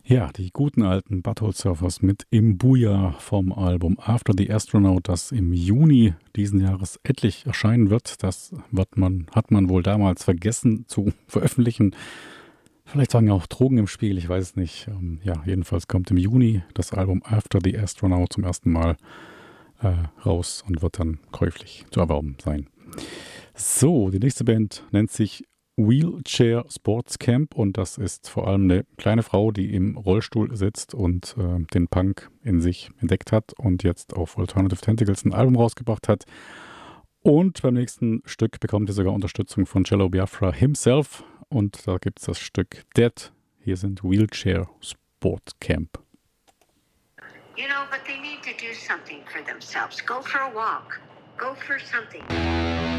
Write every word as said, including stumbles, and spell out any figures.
Ja, die guten alten Butthole Surfers mit Imbuya vom Album After the Astronaut, das im Juni diesen Jahres endlich erscheinen wird. Das wird man, hat man wohl damals vergessen zu veröffentlichen. Vielleicht waren ja auch Drogen im Spiel, ich weiß es nicht. Ähm, ja, jedenfalls kommt im Juni das Album After the Astronaut zum ersten Mal äh, raus und wird dann käuflich zu erwerben sein. So, die nächste Band nennt sich Wheelchair Sports Camp und das ist vor allem eine kleine Frau, die im Rollstuhl sitzt und äh, den Punk in sich entdeckt hat und jetzt auf Alternative Tentacles ein Album rausgebracht hat. Und beim nächsten Stück bekommt ihr sogar Unterstützung von Jello Biafra himself und da gibt es das Stück Dead. Hier sind Wheelchair Sport Camp. You know, but they need to do something for themselves. Go for a walk. Go for something.